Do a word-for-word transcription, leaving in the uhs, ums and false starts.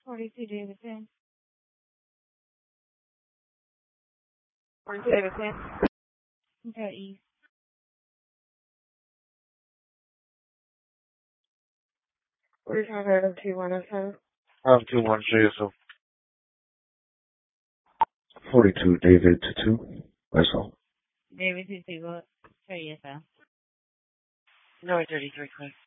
forty-two Davidson. forty-two Davidson. Go east. We're trying to have two one oh seven. Um, two one J S O. forty-two David two. That's all. David two two. Go. Sorry, yes, sir. No, thirty-three, quick.